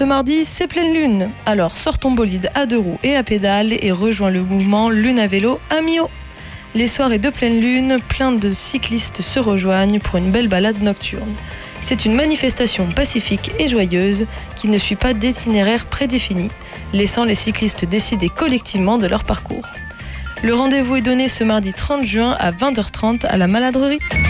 ce mardi, c'est pleine lune. Alors sors ton bolide à 2 roues et à pédale et rejoins le mouvement Lune à vélo à Millau. Les soirées de pleine lune, plein de cyclistes se rejoignent pour une belle balade nocturne. C'est une manifestation pacifique et joyeuse qui ne suit pas d'itinéraire prédéfini, laissant les cyclistes décider collectivement de leur parcours. Le rendez-vous est donné ce mardi 30 juin à 20h30 à la Maladrerie.